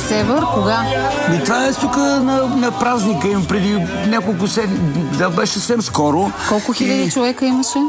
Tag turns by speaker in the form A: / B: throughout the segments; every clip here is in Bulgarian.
A: Несебър, кога?
B: Това е тук на празника им преди няколко седмици, да беше съвсем скоро.
A: Колко хиляди човека имаше?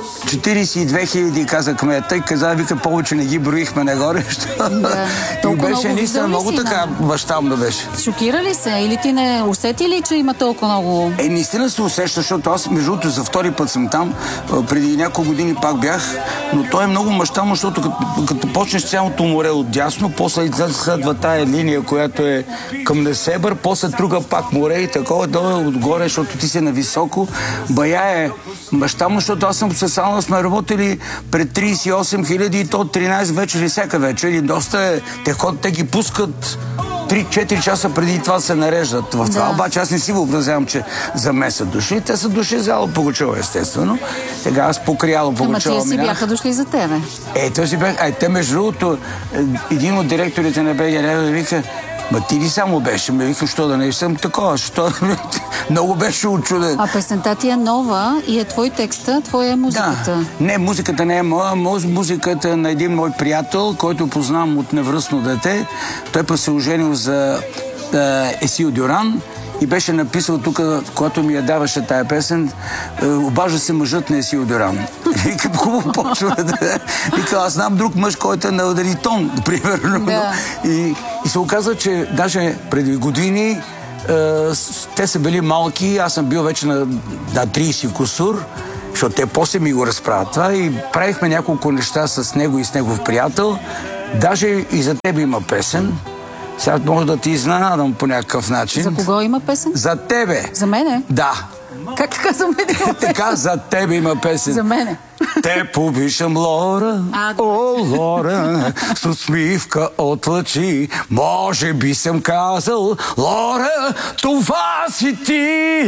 B: 42 хиляди, каза кмета, и каза, вика, повече не ги броихме нагоре.
A: Да.
B: И беше наистина много така бащално беше.
A: Шокира ли се? Или ти не усети ли, че има толкова много?
B: Наистина се усеща, защото аз, между другото, за втори път съм там. Преди няколко години пак бях, но той е много мащабно, защото като почнеш цялото море отдясно, после следва тая линия, която е към Несебър, после друга пак море и такова, долу отгоре, защото ти си нависоко. Бая е мащабно, защото аз съм с Ална, сме работили пред 38 хиляди и то 13 вечери всяка вечер. И доста е, те ги пускат 3-4 часа преди това се нареждат. В това обаче аз не си въобразявам, че за мен са дошли. Те са дошли за Ало Пугачова, естествено. Сега аз покрай Ало Пугачова
A: минах. Ама тия си бяха дошли за тебе.
B: Той си бяха. Те, между другото, един от директорите на БГ вика, ти ли само беше? Ме вика, що да не съм такова? Много беше учуден.
A: А песента ти е нова и е твой текста, твоя е музиката.
B: Да. Не, музиката не е моя, музиката е на един мой приятел, който познавам от невръстно дете. Той па се оженил за Есил Дюран и беше написал тук, когато ми я даваше тая песен, обажда се мъжът на Есил Дюран. Вика, хубаво почва да... Вика, аз знам друг мъж, който е на Ритон, примерно.
A: Да.
B: И се оказа, че даже преди години те са били малки, аз съм бил вече на 30 кусур, защото те после ми го разправят това и правихме няколко неща с него и с негов приятел. Даже и за тебе има песен. Сега може да ти изненадам по някакъв начин.
A: За кого има песен?
B: За тебе.
A: За мене?
B: Да.
A: Как така за мен има песен?
B: Така за тебе има песен.
A: За мене.
B: Те обичам, Лора, о, Лора, с усмивка от лъчи, може би съм казал, Лора, това си ти.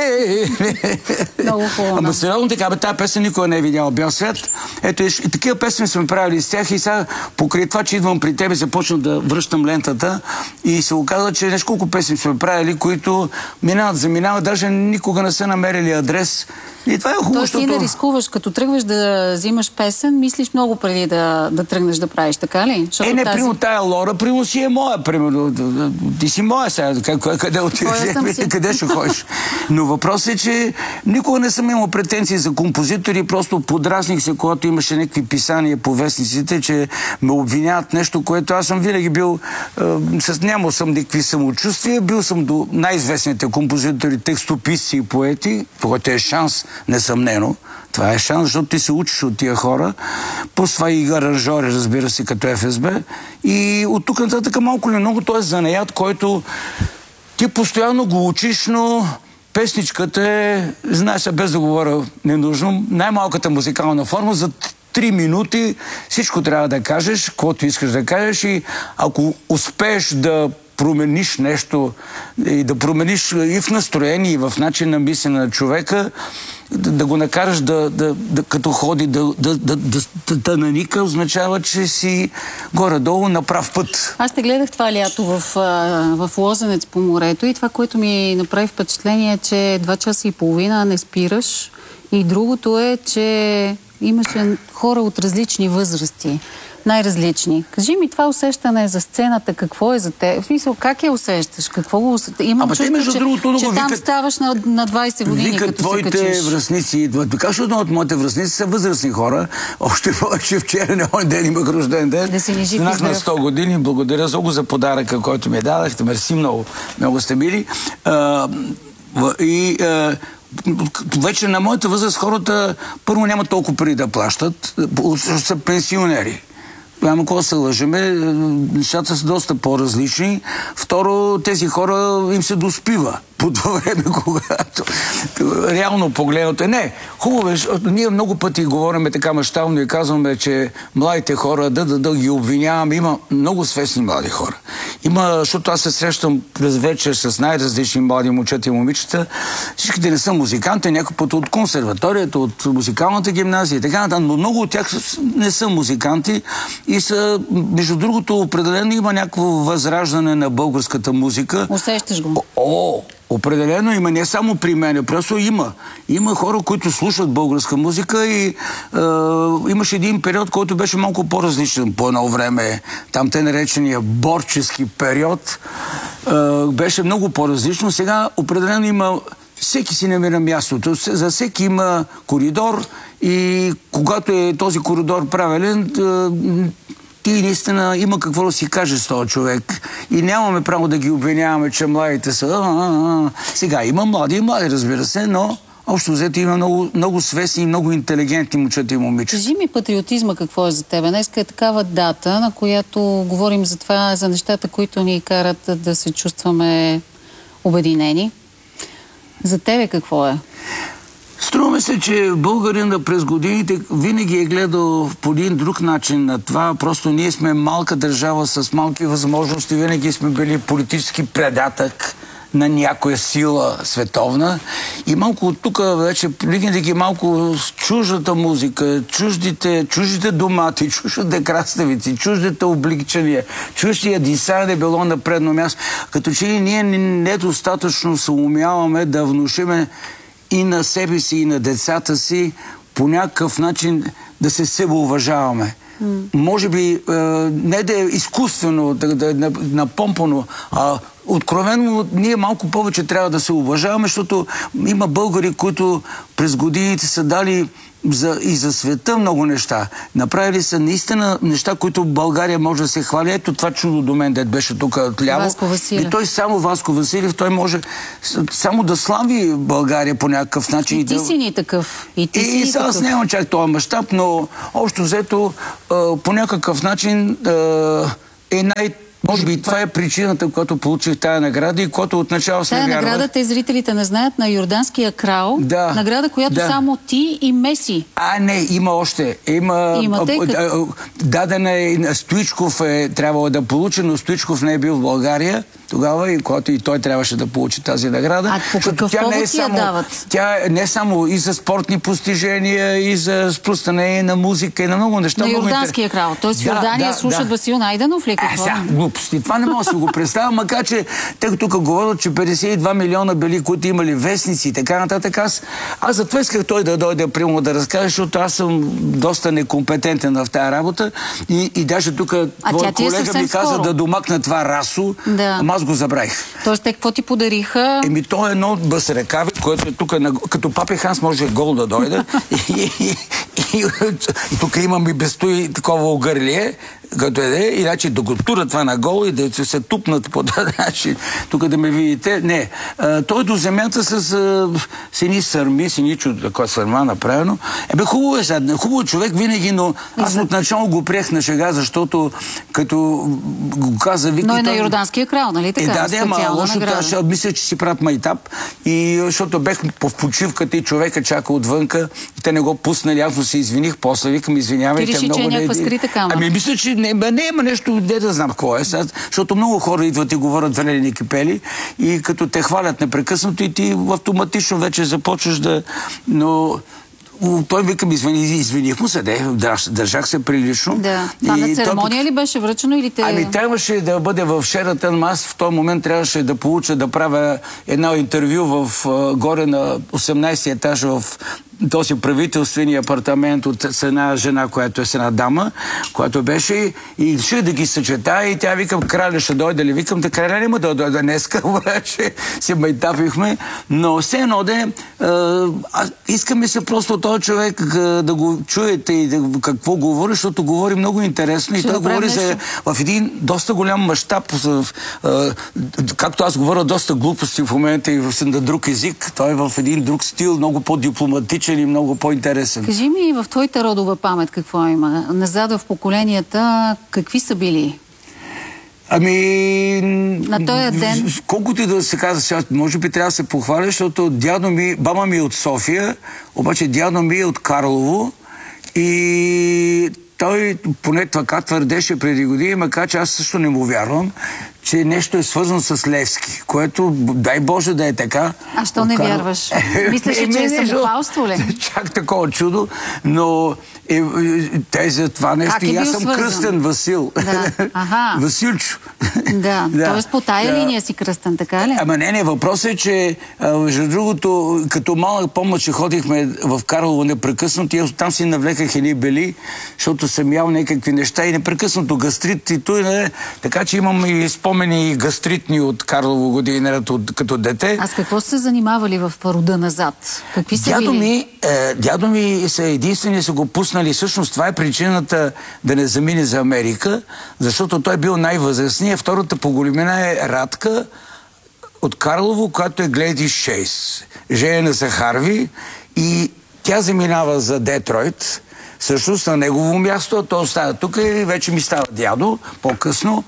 A: Много хубаво.
B: Ама сериозно така, тази песен никога не е видяла бял свят. Ето и такива песни сме правили с тях и сега покрай това, че идвам при тебе, започна да връщам лентата и се оказа, че нещо колко песни сме правили, които заминават, даже никога не са намерили адрес. И това е хубаво,
A: тоест ти не рискуваш, като тръгваш да взимаш песен, мислиш много преди да тръгнеш да правиш, така ли?
B: Примерно тая Лора, примерно си е моя, примерно. Ти си моя сега, къде отидеш, къде ще ходиш. Но въпросът е, че никога не съм имал претенции за композитори, просто подразних се, когато имаше някакви писания по вестниците, че ме обвиняват нещо, което аз съм винаги бил, нямал съм никакви самочувствия, бил съм до най-известните композитори, текстописци и поети, което е шанс, несъмнено. Това е шанс, защото ти се учиш от тия хора, после и аранжори, разбира се, като ФСБ. И от тук нататък малко ли много, той е занаят, който ти постоянно го учиш, но песничката е, знаеш се, без да говоря ненужно, най-малката музикална форма за 3 минути всичко трябва да кажеш, каквото искаш да кажеш и ако успееш да промениш нещо и да промениш и в настроение, и в начин на мислене на човека, да го накараш като ходи, да наника, означава, че си горе-долу на прав път.
A: Аз те гледах това лято в Лозенец по морето и това, което ми направи впечатление е, че 2 часа и половина не спираш и другото е, че имаше хора от различни възрасти. Най-различни. Кажи ми това усещане за сцената, какво е за те? В смисъл, как я усещаш? Какво го усещаш? Имам чувство, че там ставаш на 20 години,
B: като
A: твоите
B: твоите връстници идват. Така, защото от моите връстници са възрастни хора. Още повече вчера, не онзи ден имах рожден ден.
A: Да си ни жив и
B: здрав. На 100 години. Благодаря за подаръка, който ми дадахте. Мерси много. Много сте мили. Вече на моята възраст хората първо няма толкова пари да плащат, са пенсионери. Няма какво се лъжеме, нещата са доста по-различни. Второ, тези хора им се доспива по това време, когато реално погледнато. Не, хубаво е, ние много пъти говорим така мащабно и казваме, че младите хора да ги обвиняваме. Има много свестни млади хора. Има, защото аз се срещам през вечер с най-различни млади момчета и момичета. Всичките не са музиканти, някой път от консерваторията, от музикалната гимназия и така нататък, но много от тях не са музиканти и са, между другото, определено има някакво възраждане на българската музика.
A: Усещаш го?
B: Определено има, не само при мен, просто има. Има хора, които слушат българска музика и имаше един период, който беше малко по-различен по едно време. Там те наречения борчески период беше много по-различно. Сега определено има, всеки си намира мястото, за всеки има коридор и когато е този коридор правилен, ти наистина има какво да си каже с този човек. И нямаме право да ги обвиняваме, че младите са... Сега има млади и млади, разбира се, но общо взето има много свестни и много интелигентни момчета и момичета.
A: Кажи ми патриотизма какво е за тебе. Днеска е такава дата, на която говорим за това, за нещата, които ни карат да се чувстваме обединени. За тебе какво е?
B: Струва ми се, че българина през годините винаги е гледал по един друг начин на това. Просто ние сме малка държава с малки възможности. Винаги сме били политически предатък на някоя сила световна. И малко от тук вече винаги малко с чуждата музика, чуждите домати, чуждите краставици, чуждите обличания, чуждия дизайн е било на предно място. Като че ли ние недостатъчно се умяваме да внушиме и на себе си, и на децата си по някакъв начин да се себеуважаваме. Може би не да е изкуствено, да е напомпано, а откровено ние малко повече трябва да се уважаваме, защото има българи, които през годините са дали и за света много неща. Направили са наистина неща, които България може да се хвали. Ето това чудо до мен, дет беше тук отляво.
A: Васко Василев.
B: И той само Васко Василев, той може само да слави България по някакъв начин.
A: И ти си ни такъв. И
B: сега аз нямам чак този мащаб, но общо взето по някакъв начин може би това е причината, която получих тая награда и която отначало се вярвах.
A: Тая награда, те зрителите не знаят, на Йорданския крал.
B: Да.
A: Награда, която само ти и Меси.
B: Не, има още. Дадена е на Стоичков, трябвало да получи, но Стоичков не е бил в България тогава, и когато и той трябваше да получи тази награда.
A: По какъв повод ти я дават?
B: Тя е не само и за спортни постижения, и за разпространение на музика, и на много неща.
A: На Йорданския крал. Тоест в Йордания слушат Васил Найденов ли?
B: Глупости. Това не мога да си го представя, макар че те тук говорят, че 52 милиона били, които имали вестници и така нататък. Аз затова исках той да дойде прямо да разкаже, защото аз съм доста некомпетентен в тази работа и даже тук твой колега ми каза да домакна това расо, ама аз го забравих.
A: Тоест те какво ти подариха?
B: То е едно бъсрекави, което е тук, като Папи Ханс може гол да дойде. И тук имам и безстои такова огърлие, като иначе да го тура това на гол и да се тупнат по този начин. Тук да ме видите. Не. Той до земята с едни сърми, такова сърма направено. Хубаво е сега. Хубаво човек винаги, но аз отначало го приех на шега, защото като го каза Вики...
A: Но е на Йорданския крал, нали така?
B: Аз мисля, че си правят майтап, и защото бех в почивката и човека чака отвънка, и те не го пуснали, аз се извиних, после викам, извинявайте.
A: Ти реши, че е някаква скрита камера?
B: Мисля, че не има нещо, не да знам какво е, защото много хора идват и говорят валени кипели и като те хвалят непрекъснато и ти автоматично вече започваш да... Но той викам, извиних му се, държах се прилично.
A: Да. Това на церемония ли беше връчено или те...
B: Трябваше да бъде в Шератън, аз в този момент трябваше да получа, да правя едно интервю горе на 18 етаж в този правителствени апартамент от една жена, която е с една дама, която беше и ще да ги съчетая и тя викам, краля ще дойде ли? Викам, да краля няма да дойде днеска, обаче се майтапихме, но все едно искаме се просто този човек да го чуете и какво говори, защото говори много интересно и той говори в един доста голям мащаб, както аз говоря доста глупости в момента и на друг език, той е в един друг стил, много по-дипломатичен и много по-интересен.
A: Кажи ми, в твоята родова памет какво има? Назад в поколенията, какви са били? На този ден...
B: Колкото и да се казва сега, може би трябва да се похваля, защото баба ми е от София, обаче дядо ми е от Карлово и той поне така твърдеше преди години, макар че аз също не му вярвам, че нещо е свързано с Левски, което, дай Боже да е така.
A: А що не вярваш? Мислиш, че е самохвалство ли?
B: Чак такова чудо, но те за това нещо. И аз съм кръстен Васил. Василчо.
A: Да, т.е. по тая линия си кръстен, така ли?
B: Ама не, въпросът е, че между другото, като малък помня, че ходихме в Карлово непрекъснато и там си навлеках едни бели, защото съм ял някакви неща и непрекъснато гастрит и той, така че имам и спомени гастритни от Карлово година като дете.
A: А с какво сте се занимавали в рода назад? Какви са били?
B: Дядо ми са единствени, са го пуснали. Всъщност това е причината да не замине за Америка, защото той бил най-възрастният. Втората по големина е Радка от Карлово, която е Гледиш Шейс. Женена за Харви и тя заминава за Детройт. Всъщност на негово място, той остава тук и вече ми става дядо, по-късно.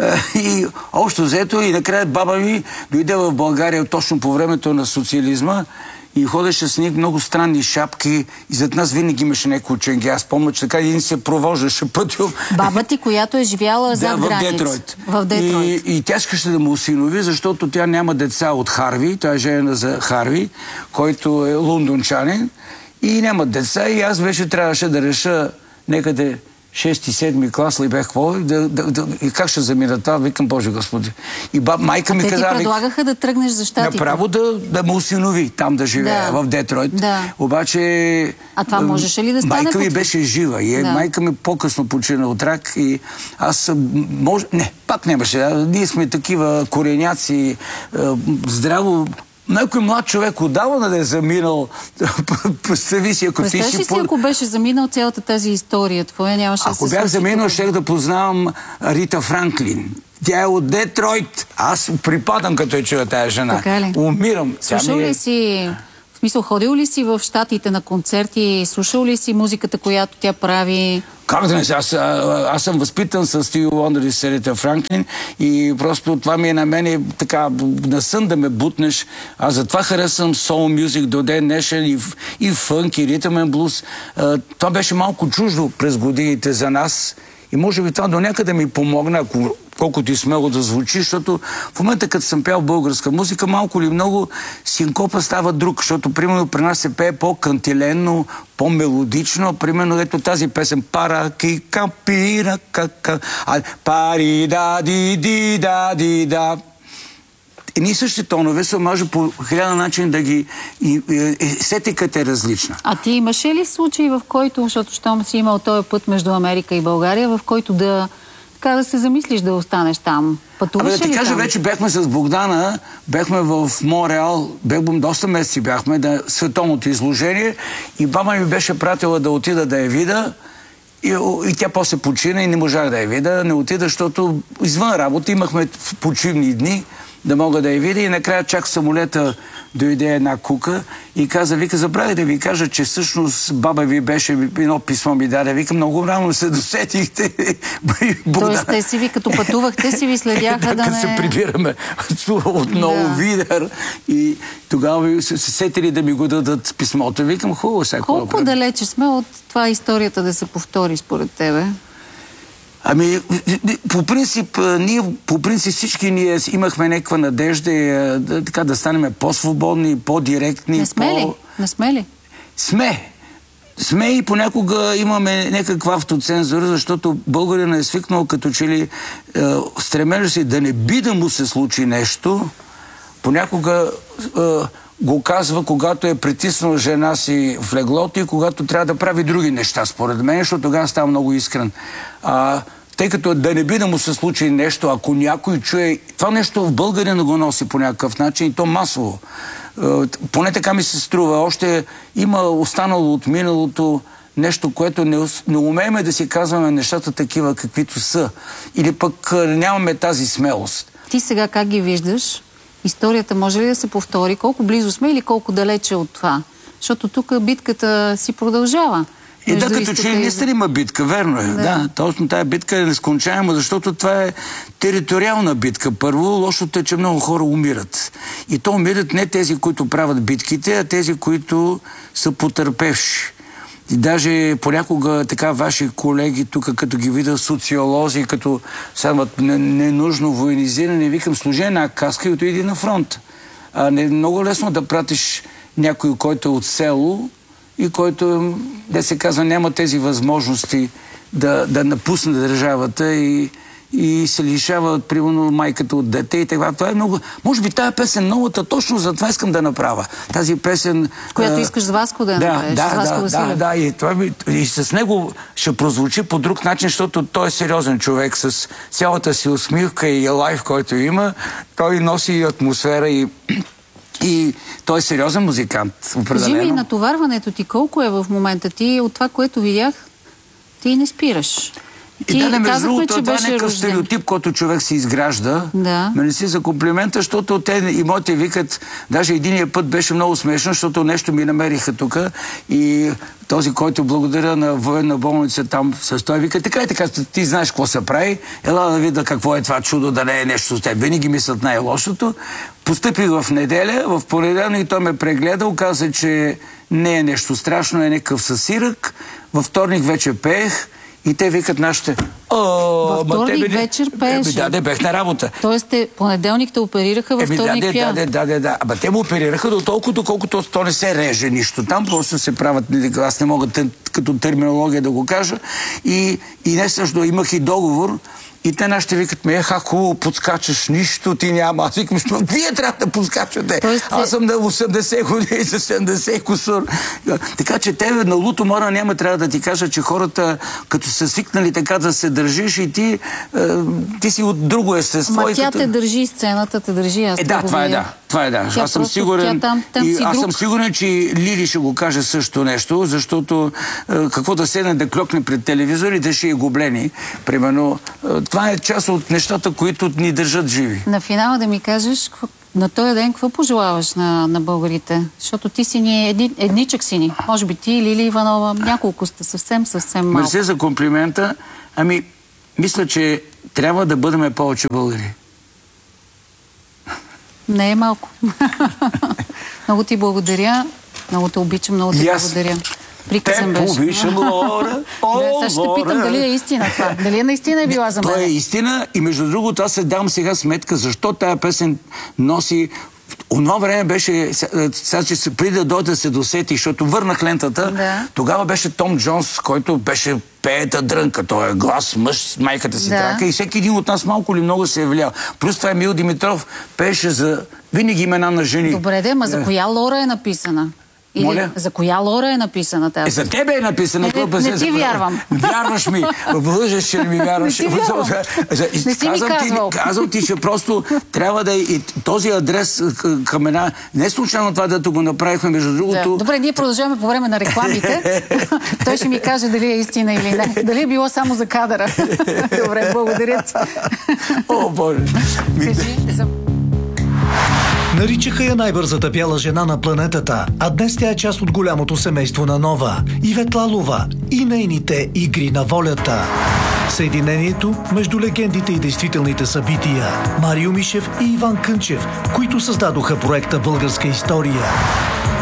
B: И общо взето и накрая баба ми дойде в България точно по времето на социализма и ходеше с много странни шапки и зад нас винаги имаше някой ченги. Аз помня, че така един се провождаше пътю.
A: Баба ти, която е живяла зад граница.
B: В Детройт. И тя искаше да му осинови, защото тя няма деца от Харви. Тя е женена за Харви, който е лондончанин. И нямат деца и аз вече трябваше да реша някъде 6-7 клас ли бях какво, и как ще замина това, викам, Боже Господи. И майка ми каза...
A: Те ти предлагаха да тръгнеш за Щатите?
B: Направо да му осинови там да живее, в Детройт.
A: Да.
B: Обаче...
A: А това можеше ли да стане?
B: Майка ми беше жива и майка ми по-късно почина от рак и аз... пак нямаше. Ние сме такива кореняци, здраво... Някой млад човек отдавна да е заминал. Представи си, ако ти си...
A: Представи си, ако беше заминал цялата тази история твоя, нямаше да се случи.
B: Ако бях заминал, щех да познавам Рита Франклин. Тя е от Детройт. Аз припадам, като я чуя тая жена.
A: Така ли?
B: Умирам.
A: Слушал ли си... В смисъл, ходил ли си в Щатите на концерти? Слушал ли си музиката, която тя прави?
B: Как да не си? Аз съм възпитан с Стиви Уондър и с Рита Франклин и просто това ми е на мене така на сън да ме бутнеш. Аз затова харесвам соул мюзик до ден днешен и фънк, и ритъм ен блуз. Това беше малко чуждо през годините за нас и може би това до някъде ми помогна, колкото и смело да звучи, защото в момента, като съм пял българска музика, малко или много синкопа става друг, защото, примерно, при нас се пее по-кантиленно, по-мелодично, примерно, ето тази песен пара ки капира кака пари да ди ди да ди да. Едни същи тонове са, може по 1000 начин да ги... Сетиката е различна.
A: А ти имаше ли случай, в който, защото щом си имал този път между Америка и България, в който да се замислиш да останеш там? Пътуваш ли
B: да ти кажа,
A: там?
B: вече бяхме с Богдана, бяхме в Монреал, доста месеци бяхме, на световното изложение и баба ми беше пратила да отида да я видя и тя после почина и не можах да я видя. Не отида, защото извън работа имахме почивни дни, да мога да я видя и накрая чак самолета дойде една кука и каза, вика, забравяй да ви кажа, че всъщност баба ви беше, едно писмо ми даде, вика, много рано се досетихте.
A: Тоест те си ви, като пътувахте, си ви следяха да не...
B: се прибираме отново видер и тогава се сетили да ми го дадат писмото. Викам, хубаво сега.
A: Колко далече сме от това историята да се повтори според тебе?
B: Ами, по принцип всички ние имахме някаква надежда така да станем по-свободни, по-директни.
A: Не сме ли? Не сме ли?
B: Сме и понякога имаме някаква автоцензура, защото българина е свикнал като че ли стремежа си да не би да му се случи нещо. Понякога го казва, когато е притиснал жена си в леглото и когато трябва да прави други неща, според мен, защото тогава става много искрен. Тъй като да не би да му се случи нещо, ако някой чуе... Това нещо в българина го носи по някакъв начин и то масово. Поне така ми се струва. Още има останало от миналото нещо, което не умеем да си казваме нещата такива, каквито са. Или пък нямаме тази смелост.
A: Ти сега как ги виждаш? Историята може ли да се повтори? Колко близо сме или колко далече от това? Защото тук битката си продължава.
B: Да, като че наистина има битка, верно е. Да, точно тая битка е нескончаема, защото това е териториална битка. Първо, лошото е, че много хора умират. И то умират не тези, които правят битките, а тези, които са потърпевши. И даже понякога така ваши колеги тук, като ги видя социолози, като стават ненужно военизирани, викам, служи една каска и отиди на фронт. Не е много лесно да пратиш някой, който е от село и който, да се казва, няма тези възможности да напусне държавата и и се лишава, примерно, майката от дете и така. Това е много... Може би тая песен новата, точно за това искам да направя. Тази песен...
A: Която искаш с Васко да направиш.
B: Да. И с него ще прозвучи по друг начин, защото той е сериозен човек с цялата си усмивка и лайф, който има. Той носи атмосфера и той е сериозен музикант, определено.
A: Кажи ми, натоварването ти колко е в момента? Ти от това, което видях, ти не спираш.
B: И да, между другото, това е някакъв стереотип, който човек си изгражда.
A: Да.
B: Мерси за комплимента, защото те и моите викат, даже единия път беше много смешно, защото нещо ми намериха тук и този, който благодаря на военна болница там с той, вика, така и така, ти знаеш какво се прави, ела да видя какво е това чудо, да не е нещо с теб. Винаги мислят най-лошото. Постъпих в неделя, в понеделник той ме прегледа, каза, че не е нещо страшно, е някакъв със сирък. Във вторник вече пеех. И те викат нашите...
A: Във вторник вечер пееше.
B: Да, бех на работа.
A: Тоест, понеделник те оперираха, във вторник пя.
B: Да. Ама те му оперираха доколкото то не се реже нищо. Там просто се правят... Аз не мога като терминология да го кажа. И не също имах и договор. И те нашите викат, хубаво, подскачаш, нищо ти няма. Аз викам, вие трябва да подскачате. Аз съм на 80 години, за 70 кусор. Така че те на Луто Мора няма трябва да ти кажа, че хората, като са свикнали така да се държиш и ти си от друго естество.
A: Ма тя те държи, сцената те държи.
B: Това е да. Аз съм сигурен. Аз съм сигурен, че Лили ще го каже също нещо, защото какво да седне да клюкне пред телевизорите, ще е гоблени. Примерно, това е част от нещата, които ни държат живи.
A: На финала да ми кажеш, на този ден какво пожелаваш на българите? Защото ти си едничък си ни. Може би ти, Лили Иванова, няколко сте съвсем малко.
B: Мерси за комплимента. Мисля, че трябва да бъдем повече българи.
A: Не е малко. Много ти благодаря. Много те обичам, много ти благодаря. Приказен беше.
B: Те повишам Лора.
A: Сега ще те питам дали е истина това. Дали наистина е била за мен.
B: Това е истина и между другото аз се дам сега сметка защо тая песен носи. Онова време беше, сега че преди да дойде да се досети, защото върнах лентата, тогава беше Том Джонс, който беше пеета дрънка, той е глас, мъж с майката си трака и всеки един от нас малко или много се е влиял. Плюс това Емил Димитров пееше за винаги имена на жени.
A: Добре, ма за коя Лора е написана? Моля? За коя Лора е написана тази?
B: За тебе е написана.
A: Не ти вярвам.
B: Вярваш ми. Лъжеш, че не ми вярваш.
A: Не ти вярвам. Не си ми казвал.
B: Казвам ти, че просто трябва да и този адрес към една... Не случайно това, дето го направихме, между другото...
A: Добре, ние продължаваме по време на рекламите. Той ще ми каже дали е истина или не. Дали е било само за кадъра. Добре, благодаря ти.
B: О, Боже.
C: Наричаха я най-бързата бяла жена на планетата, а днес тя е част от голямото семейство на Нова. Ивет Лалова и нейните игри на волята. Съединението между легендите и действителните събития. Марио Мишев и Иван Кънчев, които създадоха проекта Българска история.